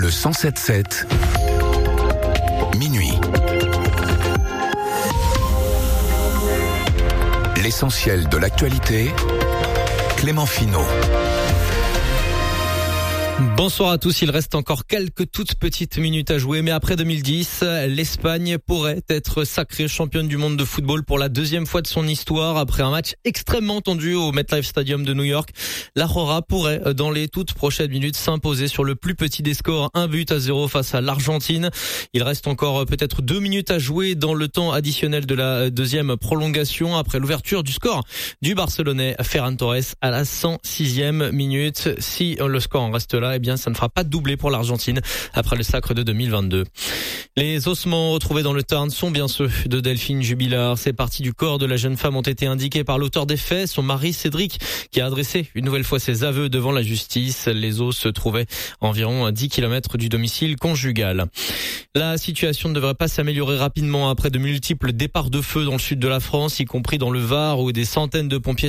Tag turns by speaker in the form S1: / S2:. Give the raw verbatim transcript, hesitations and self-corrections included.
S1: Le cent sept sept, minuit. L'essentiel de l'actualité, Clément Finot.
S2: Bonsoir à tous, il reste encore quelques toutes petites minutes à jouer, mais après deux mille dix, l'Espagne pourrait être sacrée championne du monde de football pour la deuxième fois de son histoire. Après un match extrêmement tendu au MetLife Stadium de New York, la Roja pourrait, dans les toutes prochaines minutes, s'imposer sur le plus petit des scores, un but à zéro face à l'Argentine. Il reste encore peut-être deux minutes à jouer dans le temps additionnel de la deuxième prolongation, après l'ouverture du score du Barcelonais Ferran Torres à la cent sixième minute. Si le score en reste là, eh bien, ça ne fera pas de doublé pour l'Argentine après le sacre de deux mille vingt-deux. Les ossements retrouvés dans le Tarn sont bien ceux de Delphine Jubilard. Ces parties du corps de la jeune femme ont été indiquées par l'auteur des faits, son mari Cédric, qui a adressé une nouvelle fois ses aveux devant la justice. Les os se trouvaient à environ dix kilomètres du domicile conjugal. La situation ne devrait pas s'améliorer rapidement après de multiples départs de feu dans le sud de la France, y compris dans le Var, où des centaines de pompiers